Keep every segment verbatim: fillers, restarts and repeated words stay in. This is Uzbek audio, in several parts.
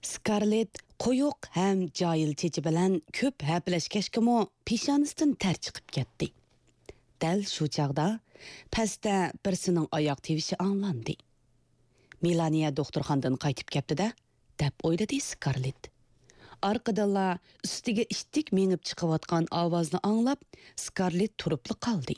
Scarlett qo'yiq ham joyil chechi bilan ko'p haplashkashkimi peshonasidan tar chiqib ketdi. Dal shu chog'da pastda birsining oyoq tevishi anglandi. Melaniya doktorxonadan qaytib keldi-da, deb o'yladi Scarlett. Arqadala ustiga ishtik mengib chiqayotgan ovozni anglab, Scarlett turibli qoldi.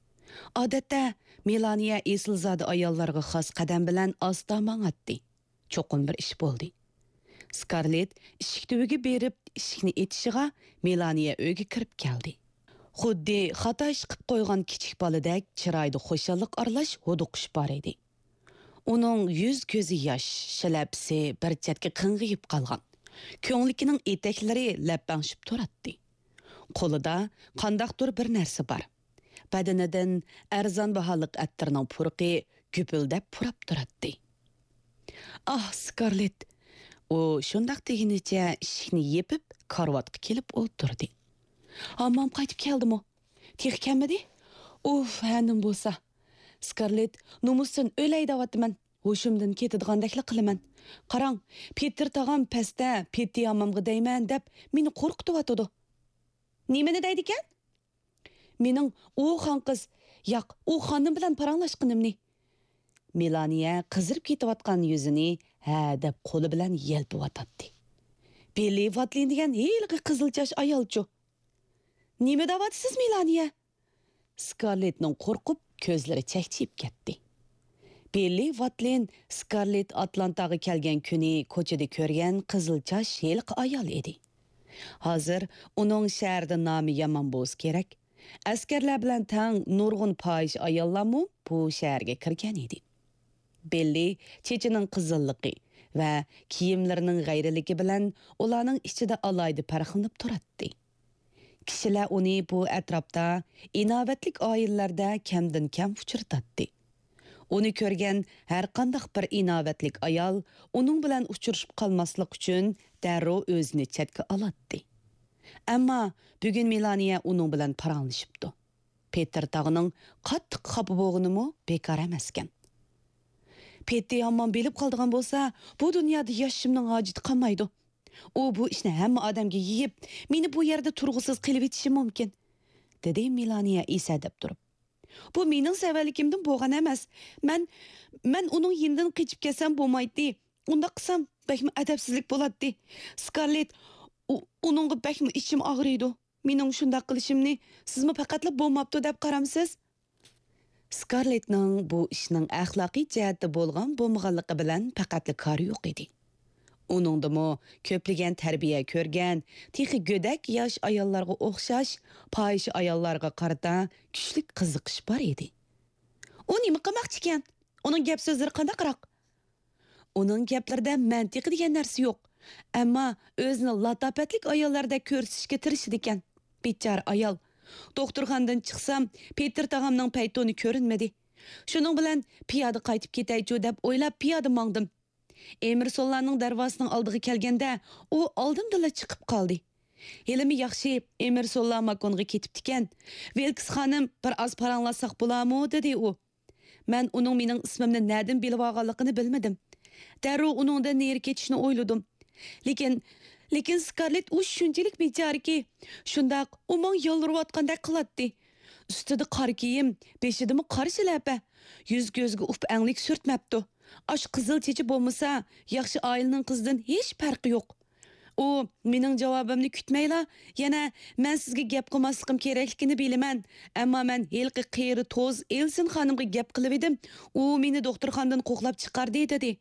Odatda Melaniya esilzoda ayollarga xos qadam bilan asta mang'atdi. Cho'qim bir ish bo'ldi. Scarlett ishik tubiga berib, ishikni etishiga Melaniya uyga kirib keldi. Xuddi xato ish qilib qo'ygan kichik boladek chiroyda xo'shallik aralash huduqish bor edi. Uning yuz ko'zi yosh, shalapsi bir chetga qing'iyib qolgan. Ko'nglikining etaklari lapangshib turadi. Qo'lida qandaqdir bir narsa bor. Badanidan arzon baholiq attirning purqi gupildab purab turadi. Ah, Scarlett, u shundaq deginicha ishikni yepib, karvatga kelib o'tirdi. Hammam qaytib keldimi? Tex kelmadi? Uf, hanim bo'lsa. Scarlett, nomusdan o'lay deyapman. Ho'shimdan ketadigandak qilaman. Qarang, Peter tag'am pastda Peti ammamga deyman deb meni qo'rqityotdi. Nimani deydi ekan? Mening u xon qiz, yo'q, u xonim bilan paranglashqinimni. Melaniya qizirib ketayotgan yuzini ha deb qo'li bilan yelpib atadi. Billy Watlin degan yilqi qizilchash ayolchu. Nima deyapsiz, Melaniya? Scarlettning qo'rqib ko'zlari chaqchib ketdi. Billy Watlin Scarlett Atlantaga kelgan kuni ko'chada ko'rgan qizilchash yilqi ayol edi. Hozir uning shaharda nomi yomon bo'lsa kerak. Askarlar bilan tang nurg'un poyish ayollarmu bu shaharga kirgan edi. Billy chechining qizilligi va kiyimlarining g'ayriligi bilan ularning ichida alayda farqlanib turadi. Kishilar uni bu atrofda inovatlik oilalarda kamdan kam uchratadi. Uni ko'rgan har qanday bir inovatlik ayol uning bilan uchrashib qolmaslik uchun darrov o'zini chetga oladi. Ammo bugun Melaniya uning bilan paranglashibdi. Peter tag'ning qattiq xafa bo'lganimi bekor emas ekan. Peti ammam bilib qoldigan bo'lsa, bu dunyoda yashashimning hojati qolmaydi. U bu ishni hamma odamga yeyib, meni bu yerda turg'usiz qilib etishi mumkin, dedi Melaniya esadab turib. Bu mening savalligimdan bo'lgan emas. Men men uning yindan qochib kelsam bo'lmaydi. Unda qilsam bakmi adabsizlik bo'ladi. Scarlett, uningga bakmi ichim og'riydi. Mening shunday qilishimni sizmi faqatlab bo'lmabdi deb qaramsiz? Scarlettning bu ishning axloqiy jihatda bo'lgan bo'lmaganligi bilan faqatli kori yo'q edi. Uningdimi ko'pligan tarbiya ko'rgan, texi go'dak yosh ayollarga o'xshash, poyish ayollarga qarata kuchli qiziqish bor edi. U nima qilmoqchi ekan? Uning gap so'zlari qandaqroq? Uning gaplarida mantiq degan narsa yo'q. Ammo o'zini latofatlik ayollarda ko'rsatishga tirishdi ekan. Bechora ayol. Doktorxonadan chiqsam, Peter tag'amning paytoni ko'rinmadi. Shuning bilan piyoda qaytib ketaychu deb o'ylab piyoda mangdim. Emersonlarning darvosining oldiga kelganda, u oldimdala chiqib qoldi. Elimi yaxshi Emersonlar makonga ketibdi ekan. Wilkes xonim bir oz paranglasak bo'larmi dedi u. Men uning mening ismimni nadin bilib olganligini bilmadim. Darrov uningdan neri ketishni o'yladim. Lekin lekin Scarlett u shunchalik bechoraki, shundoq umon yolrayotgandek qiladi. Ustida qor kiyim, beshidimi qor shilapa, yuz ko'zga uf anglik surtmabdi. Ash qizil chechi bo'lmasa, yaxshi oilaning qizidan hech farqi yo'q. U mening javobimni kutmayla, yana men sizga gap qilmasligim kerakligini bilaman, ammo men yilqi qiyri to'z Elsin xonimga gap qilib edim. U meni doktorxonadan qo'qlab chiqardi dedi.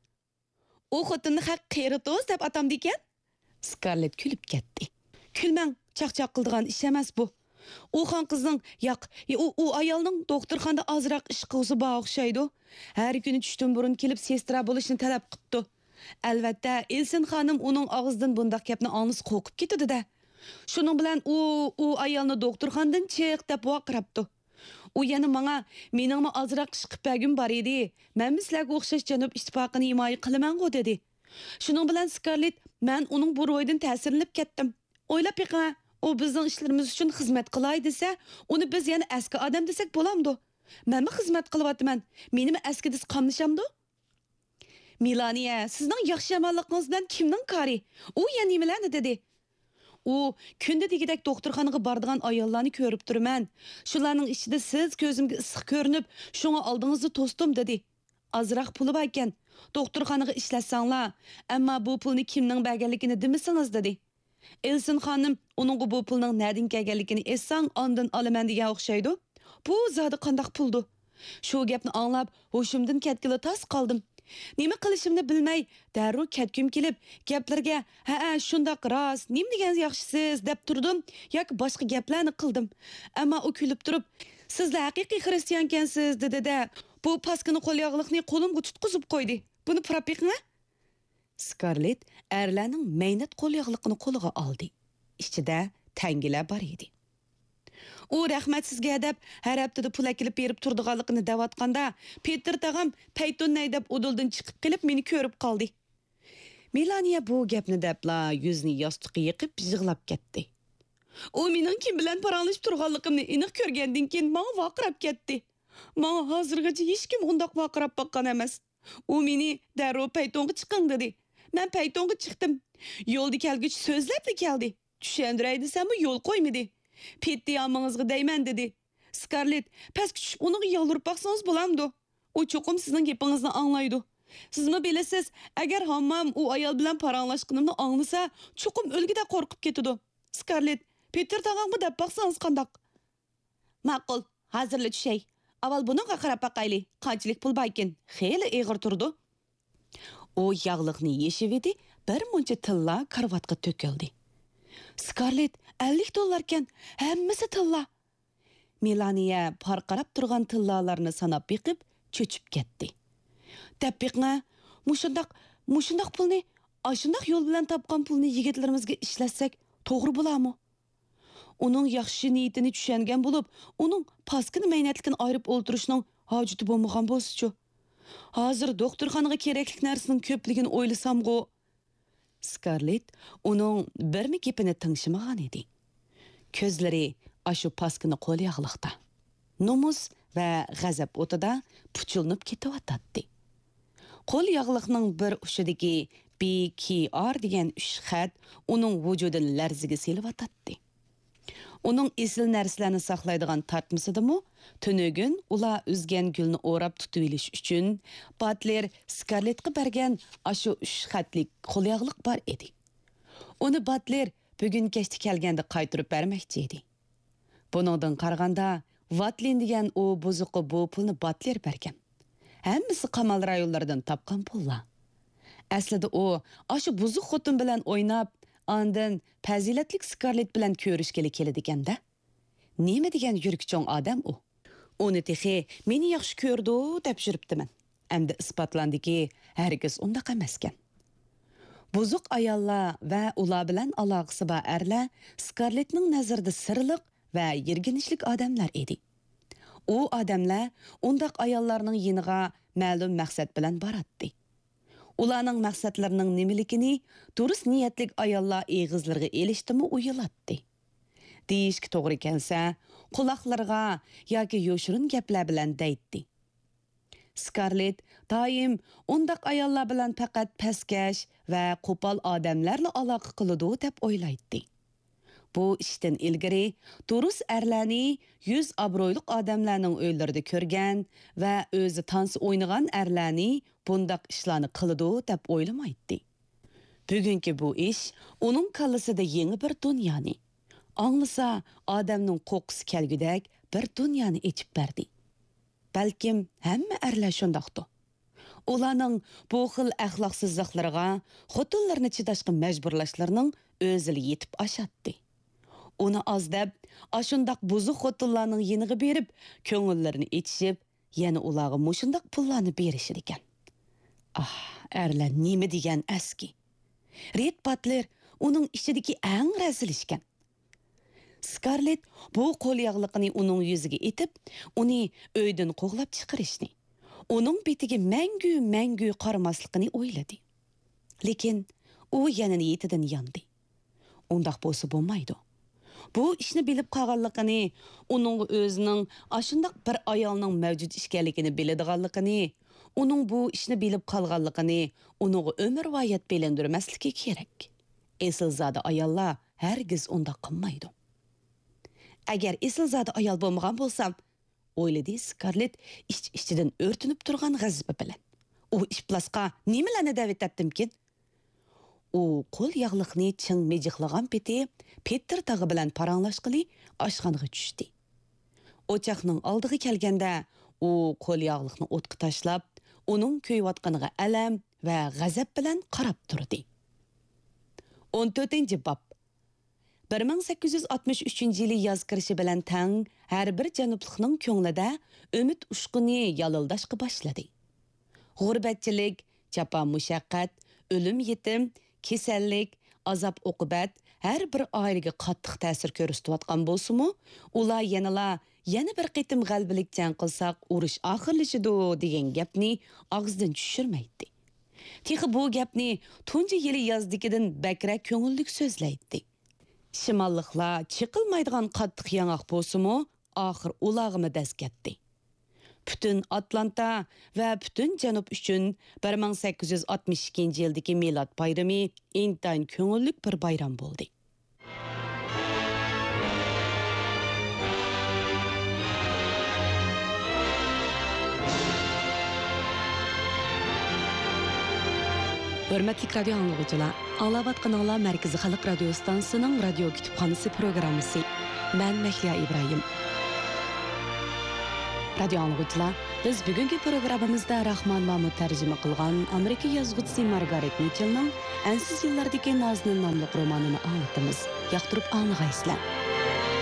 U xotinni haq qiyri to'z deb atamdi ekan? Scarlett kulib ketdi. Kulmang, chaqchaq qildigan ish emas bu. U xon qizning, yo'q, u u ayolning doktorxonada ozroq ish qilsa o'xshaydi. Har kuni tushdan burun kelib sestra bo'lishni talab qilibdi. Albatta, Elsin xonim uning og'zidan bunday gapni anglab qo'qib ketdi-da. Shuning bilan u u ayolni doktorxonadan chiq deb vaqirabdi. U yana menga, meningmi ozroq ish qilib bergim bor edi. Men sizlarga o'xshash Janub ittifoqini himoya qilaman-ku dedi. Shuning bilan Scarlett, men uning bu ro'yidan ta'sirlanib ketdim. O'ylab yiqing, u bizning ishlarimiz uchun xizmat qilay desa, uni biz yana aski odam desak bo'lamdi. Menmi xizmat qilyapman? Menimi aski deb qamlashamdi? Milaniya, sizning yaxshi yomonligingiz bilan kimning kari? U yana nimalarni dedi? U kunda degidek doktorxonaga boradigan ayollarni ko'rib turman. Shularning ichida siz ko'zimga issiq ko'rinib, shunga oldingizni to'sdim dedi. Azroq puli bor ekan. Doktorxonaga ishlatsanglar, ammo bu pulni kimning berganligini demisangiz dedi. Elsin xonim uning bu pulning nerdan kelganligini essang, ondan olaman degan o'xshaydi. Bu zodi qandoq puldi? Shu gapni anglab, hoshimdan ketgili tas qoldim. Nima qilishimni bilmay, darrov ketkim kelib, gaplarga ha shundoq rost, nim degan yaxshisiz deb turdim, yoki boshqa gaplarni qildim. Ammo u kulib turib, sizlar haqiqiy xristiankansiz dedi-da, bu paskini qo'lyog'liqni qo'limga tutqizib qo'ydi. Buni propiqmi? Scarlett erlarning maynat qo'lyog'liqini qo'liga oldi. Ichida tangilar bor edi. U rahmatsizga deb har haftada pul akilib berib turdiganligini davatqanda, Peter tag'am paytonnay deb odildan chiqib kelib meni ko'rib qoldi. Melaniya bu gapni debla yuzni yostiqqa yiqib yig'lab ketdi. U mening kim bilan paranglashib turganligimni aniq ko'rgandan keyin menga vaqirab ketdi. Menga hozirgacha hech kim undoq vaqirab boqqan emas. U meni darrov paytonga chiqing dedi. Men paytonga chiqdim. Yo'lda kelgich so'zlab keldi. Tushundiray desam yo'l qo'ymadi. Petti amangizga deyman dedi. Scarlett, pastga tushib uning yolurib baqsangiz bo'lamdi. U cho'qim sizning gapingizni anglaydi. Sizmi bilasiz, agar hammam u ayol bilan paranglashganimni anglasa, cho'qim o'lgida qo'rqib ketadi. Scarlett, Peter tag'amga deb baqsangiz qandoq? Ma'qul, hozirla tushay. Avval buningga qarab baqayli. Qanchalik pul bor ekan? Xeyli eg'ir turdi. U yog'liqni yeshib edi, bir muncha tilla karvatga to'kildi. Scarlett ellik dollar ekan, hammasi tilla. Melaniya parqarab turgan tillalarni sanab biqib, cho'chib ketdi. Tabiqna, mushundoq, mushundoq pulni, ashundoq yo'l bilan topgan pulni yigitlarimizga ishlatsak, to'g'ri bo'larmi? Uning yaxshi niyatini tushungan bo'lib, uning paskini maynatlikini ayirib o'ltirishning hojati bo'lmagan bo'lsa-chi. Hozir doktorxonaga kerakli narsaning ko'pligini o'ylasam-go. Scarlett uning birmi gapini tingshamagan edi. Ko'zlari ashu paskini qo'l yog'liqda. Nomus va g'azab o'tida puchilib ketyotdi. Qo'l yog'liqning bir ushidagi B K R degan uch xat uning vujudini larziga selib-atdi. Uning esil narsalarni saqlaydigan tartmisidimi, tunugun ular o'zgan gulni o'rab tutib olish uchun Butler Scarlettga bergan ashu uch xatlik qo'lyog'liq bor edi. Uni Butler bugun kechda kelganda qaytirib bermoqchi edi. Buningdan qaraganda, Vatlin degan u buzuqi bu pulni Butler bergan. Hammasi qamal rayonlaridan topgan pullar. Aslida u ashu buzuq xotin bilan o'ynab, ondan fazilatlik Scarlett bilan ko'rishgili keladi-da. Nima degan yurikcho'ng odam u? Uni texi meni yaxshi ko'rdi deb yuribdiman. Endi isbotlandiki, hargiz undaq emas ekan. Buzuq ayollar va ular bilan aloqasi bor erlar Scarlettning nazarida sirliq va yirginishlik odamlar edi. U odamlar undaq ayollarning yiniga ma'lum maqsad bilan boratdi. Ularning maqsadlarining nimaligini durust niyatlik ayollar eg'izlariga elishdimi uyilatdi. Deyishga to'g'ri kelsa, quloqlarga yoki yoshirin gaplar bilan deydi. Scarlett doim undaq ayollar bilan faqat pastkash va qo'pol odamlarla aloqa qiladi deb o'ylaydi. Bu ishdan ilgari durust erlarni yuz obro'yli odamlarning uylarida ko'rgan va o'zi tansi o'ynagan erlarni bundaq ishlarni qiladi deb o'ylamaydi. Bugungi bu ish uning kallasida yangi bir dunyoni, anglasa odamning qo'qqisi kelgudak bir dunyoni ichib berdi. Balkim hamma erlar shundoqdir. Ularning bu xil axloqsizliklariga xotinlarni chidashga majburlashlarining o'zili yetib ashatdi. Uni azdab, ashundaq buzuq xotinlarning yeniga berib, ko'ngillarini etishib, yana ularga mushundaq pullarni berishir ekan. Ah, erlar nima degan aski. Red Butler uning ichidagi eng razil ishkan. Scarlett bu qo'l yog'liqini uning yuziga etib, uni uydan qo'g'lab chiqarishni, uning betiga mangu-mangu qaramasligini o'yladi. Lekin u yana niyatidan yondi. Undaq bo'lsa bo'lmaydi. Bu ishni bilib qolganligini, uning o'zining ashundaq bir ayolning mavjud ishganligini biladiganligini, uning bu ishni bilib qolganligini uningga umrvoyat bilindirmasligi kerak. Esilzada ayollar hargiz unda qilmaydi. Agar esilzada ayol bo'lmagan bo'lsam, o'yladi Scarlett ich-ichidan o'rtinib turgan g'azabi bilan. U ishplasqa nimalarni da'vat etdimkin? U qo'l yog'liqni ching mejiqlagan peti Peter tag'i bilan paranglashqili oshxonaga tushdi. O'choqning oldiga kelganda u qo'l yog'liqni o'tga tashlab, uning kuyayotganiga alam va g'azab bilan qarab turdi. o'n to'rtinchi bob. bir ming sakkiz yuz oltmish uchinchi yili yoz kirishi bilan tang har bir janublikning ko'nglida umid ushquni yalildashga boshladi. G'urbatchilik, jafo mushaqqat, o'lim yetim, kasallik, azob uqubat har bir oilaga qattiq ta'sir ko'rsatayotgan bo'lsa-mu, ular yanala yana bir qitim g'albilik jang qilsak, urush oxirlashidi degan gapni og'zidan tushirmaydi. Texi bu gapni tunji yili yozdikidan bakrak ko'ngillik so'zlaydi. Shimolliklar chiqilmaydigan qattiq yang'oq bo'lsa-mu, oxir ulag'imi dasgatdi. Bütün Atlanta va bütün Janub uchun bir ming sakkiz yuz oltmish ikkinchi yildagi milod bayrami intayin ko'ngillik bir bayram bo'ldi. Hörmətli radio anlıqçılar, anlavatqanlar Mərkəzi Xalq Radio Stansiyasının radio kütüpxanası proqramısı. Mən Məhliya İbrahim. Radio anlıqçılar, biz bugünkü proqramımızda Rahman Mahmud tərcümə qılğan Amerika yazğıçısı Margaret Mitchell'ның Ensiz yıllardaki Nazlı namlıq romanını anlatımız. Yaxtırıb anlığaysızlar.